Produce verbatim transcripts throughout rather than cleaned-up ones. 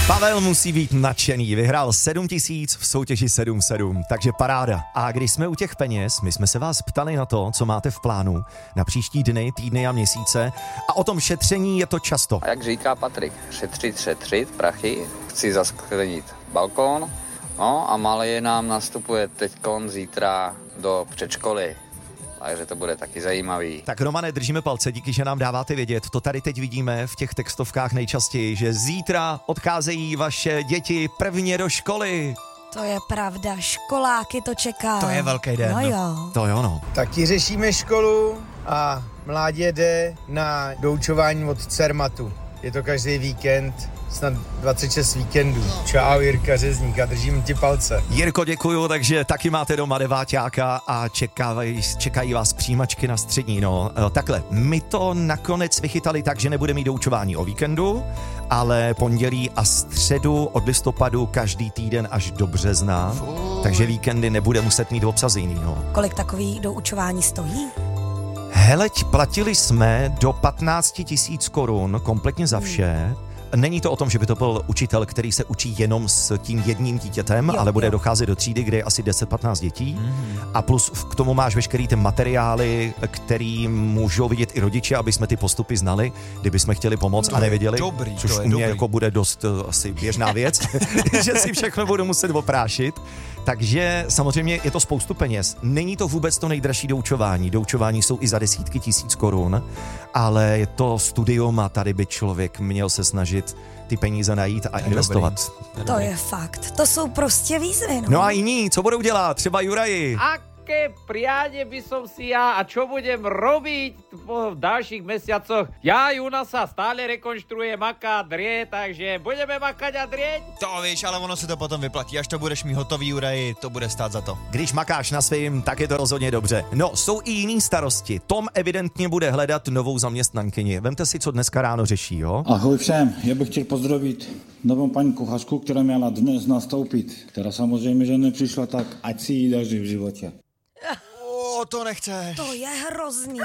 Pavel musí být nadšený, vyhrál sedm tisíc v soutěži sedm sedm, takže paráda. A když jsme u těch peněz, my jsme se vás ptali na to, co máte v plánu na příští dny, týdny a měsíce a o tom šetření je to často. A jak říká Patrik, šetřit, šetřit, prachy, chci zasklenit balkón, no a malý nám nastupuje teďkon zítra do předškoly. Takže to bude taky zajímavý. Tak Romane, držíme palce, díky, že nám dáváte vědět. To tady teď vidíme v těch textovkách nejčastěji, že zítra odcházejí vaše děti prvně do školy. To je pravda, školáky to čeká. To je velký den. No jo. To jo, no. Taky řešíme školu a mládě jde na doučování od Cermatu. Je to každý víkend, snad dvacet šest víkendů. Čau, Jirka Řezník, a držím ti palce. Jirko, děkuju, takže taky máte doma deváťáka a čekají, čekají vás přijímačky na střední, no. Takhle, my to nakonec vychytali tak, že nebude mít doučování o víkendu, ale pondělí a středu od listopadu každý týden až do března, takže víkendy nebude muset mít obsazený, no. Kolik takový doučování stojí? Heleď, platili jsme do patnáct tisíc korun kompletně za vše. Není to o tom, že by to byl učitel, který se učí jenom s tím jedním dítětem, jo, ale bude jo. docházet do třídy, kde je asi deset patnáct dětí. Mm. A plus k tomu máš veškerý ty materiály, který můžou vidět i rodiče, aby jsme ty postupy znali, kdyby jsme chtěli pomoct to a nevěděli. Dobrý, což to je u mě dobrý. jako bude dost asi běžná věc, že si všechno budu muset oprášit. Takže samozřejmě je to spoustu peněz. Není to vůbec to nejdražší doučování. Doučování jsou i za desítky tisíc korun, ale je to studium a tady by člověk měl se snažit ty peníze najít a investovat. Dobrý. To je fakt. To jsou prostě výzvy, no. No a jiní, co budou dělat? Třeba Juraji. Aké prianie by som si ja a čo budem robiť v ďalších mesiacoch? Ja u nás sa stále rekonštruuje, maká, drie, takže budeme makať a drieť? To víš, ale ono se to potom vyplatí, až to budeš mít hotový, Juraji, to bude stát za to. Když makáš na svým, tak je to rozhodně dobře. No, jsou i jiný starosti. Tom evidentně bude hledat novou zaměstnankyni. Vemte si, co dneska ráno řeší, jo? Ahoj všem, já bych chtěl pozdravit novou paní kuchařku, která měla dnes nastoupit, která samozřejmě, že nepřišla, tak ať si jí daří v životě. O, to nechceš. To je hrozný.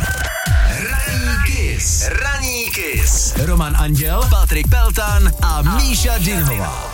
Ranní kiss. Ranní kiss. Roman Anděl, Patrik Peltan a Míša Dinhová.